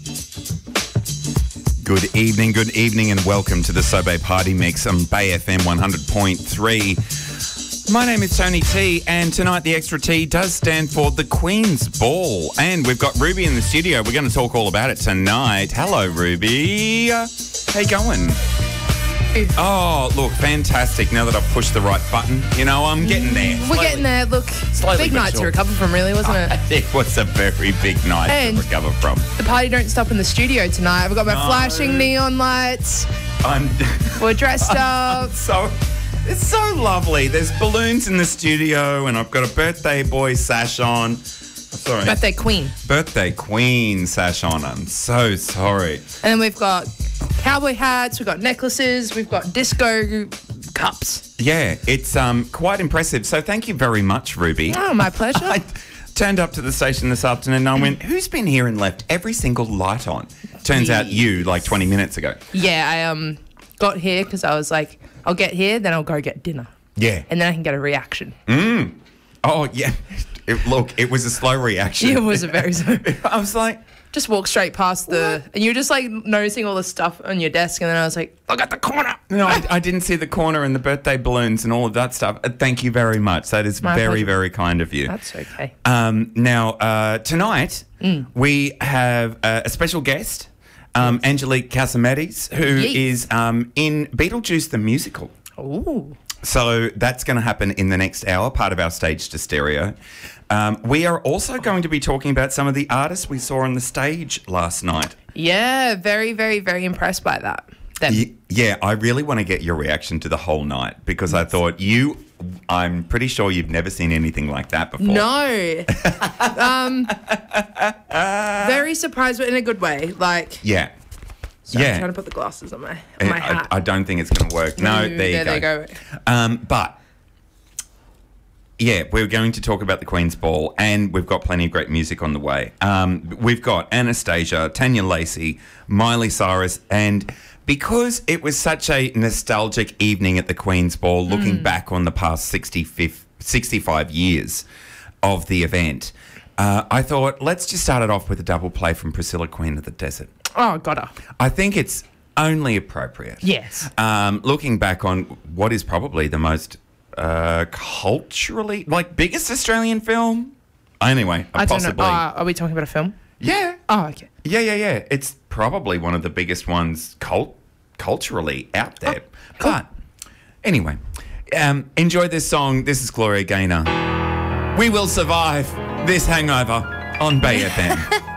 Good evening, and welcome to the Sobe Party Mix on Bay FM 100.3. My name is Tony T, and tonight the extra T does stand for the Queen's Ball. And we've got Ruby in the studio. We're going to talk all about it tonight. Hello, Ruby. How you going? Oh, look, fantastic. Now that I've pushed the right button, you know, I'm getting there. We're getting there. Look, big night to recover from, really, wasn't it? It was a very big night to recover from. The party don't stop in the studio tonight. I've got my flashing neon lights. We're dressed up. It's so lovely. There's balloons in the studio, and I've got a birthday boy sash on. Sorry. Birthday queen sash on. I'm so sorry. And then we've got cowboy hats, we've got necklaces, we've got disco cups. Yeah, it's quite impressive. So thank you very much, Ruby. Oh, my pleasure. I turned up to the station this afternoon and I went, who's been here and left every single light on? Turns out you, like 20 minutes ago. Yeah, I got here because I was like, I'll get here, then I'll go get dinner. Yeah. And then I can get a reaction. Oh, yeah. It was a slow reaction. It was a very slow. I was like... Just walk straight past and you're just like noticing all the stuff on your desk, and then I was like, look at the corner. No, I didn't see the corner and the birthday balloons and all of that stuff. Thank you very much. That is very, very kind of you. That's okay. Now, tonight we have a special guest, Angelique Cassametes, who is in Beetlejuice the Musical. Ooh. So that's going to happen in the next hour, part of our Stage to Stereo. We are also going to be talking about some of the artists we saw on the stage last night. Yeah, very, very, very impressed by that. Yeah, I really want to get your reaction to the whole night because I thought I'm pretty sure you've never seen anything like that before. No. Very surprised, but in a good way. Like. Yeah. Sorry, I'm trying to put the glasses on my hat. I don't think it's going to work. No, there you go. But, yeah, we're going to talk about the Queen's Ball, and we've got plenty of great music on the way. We've got Anastasia, Tanya Lacey, Miley Cyrus, and because it was such a nostalgic evening at the Queen's Ball, looking back on the past 65 years of the event, I thought, let's just start it off with a double play from Priscilla, Queen of the Desert. Oh, gotta. I think it's only appropriate. Yes. Looking back on what is probably the most culturally, biggest Australian film. Anyway, I don't know. Are we talking about a film? Yeah. Oh, okay. Yeah. It's probably one of the biggest ones culturally out there. Oh, cool. But anyway, enjoy this song. This is Gloria Gaynor. We will survive this hangover on Bay FM.